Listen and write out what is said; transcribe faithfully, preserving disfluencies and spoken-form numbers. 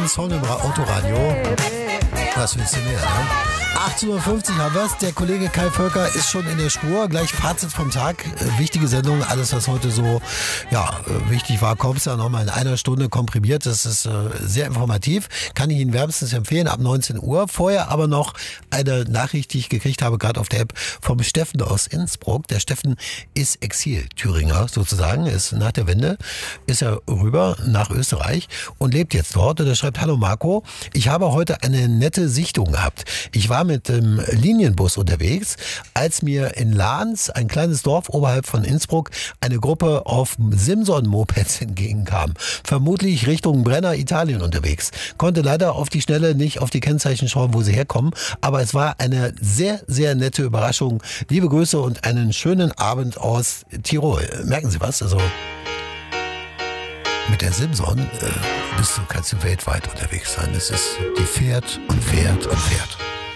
ein Song im Autoradio. Was willst du mehr, ne? achtzehn Uhr fünfzig haben wir's. Der Kollege Kai Völker ist schon in der Spur. Gleich Fazit vom Tag. Äh, wichtige Sendung. Alles, was heute so ja, äh, wichtig war, kommt ja nochmal in einer Stunde komprimiert. Das ist äh, sehr informativ. Kann ich Ihnen wärmstens empfehlen. Ab neunzehn Uhr. Vorher aber noch eine Nachricht, die ich gekriegt habe, gerade auf der App vom Steffen aus Innsbruck. Der Steffen ist Exil-Thüringer sozusagen. Ist nach der Wende ist er rüber nach Österreich und lebt jetzt dort. Und er schreibt: Hallo Marco, ich habe heute eine nette Sichtung gehabt. Ich war mit dem Linienbus unterwegs, als mir in Lahns, ein kleines Dorf oberhalb von Innsbruck, eine Gruppe auf Simson-Mopeds entgegenkam. Vermutlich Richtung Brenner, Italien unterwegs. Konnte leider auf die Schnelle nicht auf die Kennzeichen schauen, wo sie herkommen, aber es war eine sehr, sehr nette Überraschung. Liebe Grüße und einen schönen Abend aus Tirol. Merken Sie was? Also mit der Simson äh, bist du, kannst du weltweit unterwegs sein. Es ist, die fährt und fährt und fährt.